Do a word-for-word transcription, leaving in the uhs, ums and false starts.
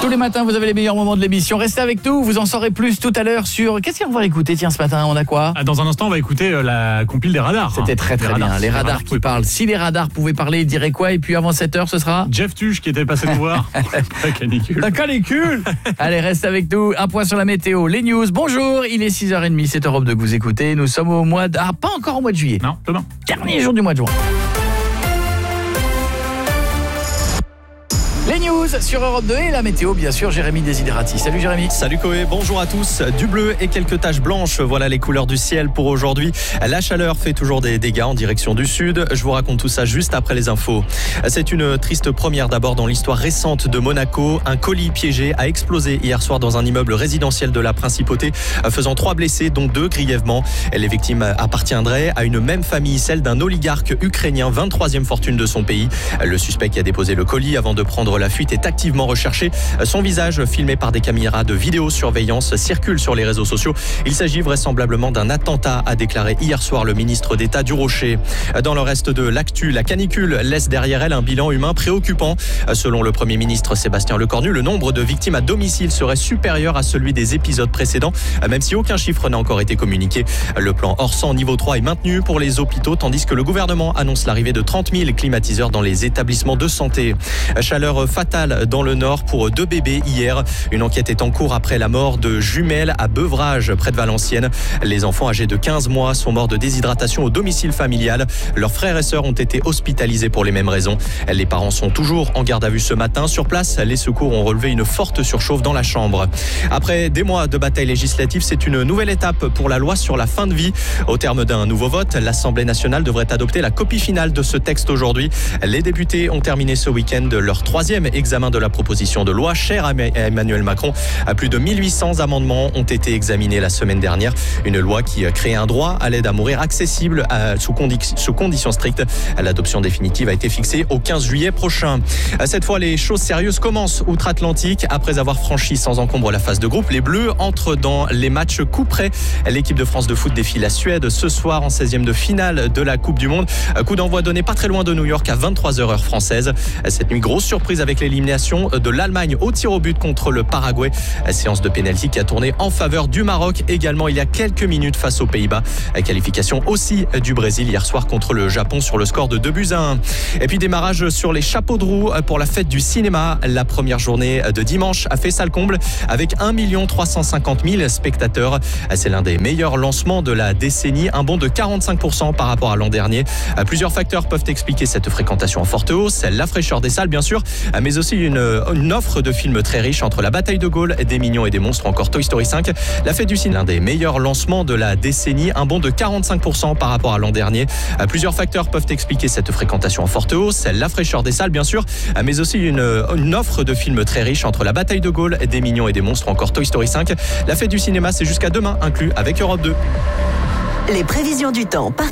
Tous les matins, vous avez les meilleurs moments de l'émission. Restez avec nous, vous en saurez plus tout à l'heure sur... Qu'est-ce qu'on va écouter, tiens, ce matin, on a quoi ? Dans un instant, on va écouter euh, la compile des radars. C'était hein. très très les bien, radars, les radars, radars qui parlent. Si les radars pouvaient parler, ils diraient quoi ? Et puis avant sept heures, ce sera Jeff Tuche qui était passé nous voir. La canicule. La canicule. Allez, reste avec nous. Un point sur la météo, les news. Bonjour, il est six heures trente, c'est Europe deux que vous écoutez. Nous sommes au mois de... Ah, pas encore au mois de juillet. Non, demain. Dernier jour du mois de juin. Les news sur Europe deux et la météo, bien sûr, Jérémy Desiderati. Salut Jérémy. Salut Koé, bonjour à tous. Du bleu et quelques taches blanches, voilà les couleurs du ciel pour aujourd'hui. La chaleur fait toujours des dégâts en direction du sud. Je vous raconte tout ça juste après les infos. C'est une triste première d'abord dans l'histoire récente de Monaco. Un colis piégé a explosé hier soir dans un immeuble résidentiel de la principauté, faisant trois blessés, dont deux grièvement. Les victimes appartiendraient à une même famille, celle d'un oligarque ukrainien, vingt-troisième fortune de son pays. Le suspect qui a déposé le colis avant de prendre la fuite est activement recherché. Son visage, filmé par des caméras de vidéosurveillance, circule sur les réseaux sociaux. Il s'agit vraisemblablement d'un attentat, a déclaré hier soir le ministre d'État du Rocher. Dans le reste de l'actu, la canicule laisse derrière elle un bilan humain préoccupant. Selon le Premier ministre Sébastien Lecornu, le nombre de victimes à domicile serait supérieur à celui des épisodes précédents, même si aucun chiffre n'a encore été communiqué. Le plan hors sang niveau trois est maintenu pour les hôpitaux, tandis que le gouvernement annonce l'arrivée de trente mille climatiseurs dans les établissements de santé. Chaleur fatale dans le Nord pour deux bébés hier. Une enquête est en cours après la mort de jumelles à Beuvrages, près de Valenciennes. Les enfants âgés de quinze mois sont morts de déshydratation au domicile familial. Leurs frères et sœurs ont été hospitalisés pour les mêmes raisons. Les parents sont toujours en garde à vue ce matin. Sur place, les secours ont relevé une forte surchauffe dans la chambre. Après des mois de bataille législative, c'est une nouvelle étape pour la loi sur la fin de vie. Au terme d'un nouveau vote, l'Assemblée nationale devrait adopter la copie finale de ce texte aujourd'hui. Les députés ont terminé ce week-end leur troisième examen de la proposition de loi chère à Emmanuel Macron. À plus de mille huit cents amendements ont été examinés la semaine dernière. Une loi qui crée un droit à l'aide à mourir accessible à, sous, condi- sous conditions strictes. L'adoption définitive a été fixée au quinze juillet prochain. Cette fois, les choses sérieuses commencent outre-Atlantique. Après avoir franchi sans encombre la phase de groupe, les Bleus entrent dans les matchs coup près. L'équipe de France de foot défie la Suède ce soir en seizième de finale de la Coupe du Monde. Coup d'envoi donné pas très loin de New York à vingt-trois heures heure française. Cette nuit, grosse surprise avec l'élimination de l'Allemagne au tir au but contre le Paraguay. Séance de pénalty qui a tourné en faveur du Maroc également il y a quelques minutes face aux Pays-Bas. Qualification aussi du Brésil hier soir contre le Japon sur le score de deux buts à un. Et puis démarrage sur les chapeaux de roue pour la fête du cinéma. La première journée de dimanche a fait salle comble avec un million trois cent cinquante mille spectateurs. C'est l'un des meilleurs lancements de la décennie, un bond de quarante-cinq pour cent par rapport à l'an dernier. Plusieurs facteurs peuvent expliquer cette fréquentation en forte hausse. La fraîcheur des salles bien sûr, mais aussi une, une offre de films très riche entre La Bataille de Gaulle, Des Mignons et des Monstres, encore Toy Story cinq. La fête du cinéma, l'un des meilleurs lancements de la décennie, un bond de quarante-cinq pour cent par rapport à l'an dernier. Plusieurs facteurs peuvent expliquer cette fréquentation en forte hausse. La fraîcheur des salles bien sûr, mais aussi une, une offre de films très riche entre La Bataille de Gaulle, Des Mignons et des Monstres, encore Toy Story cinq. La fête du cinéma, c'est jusqu'à demain inclus avec Europe deux. Les prévisions du temps.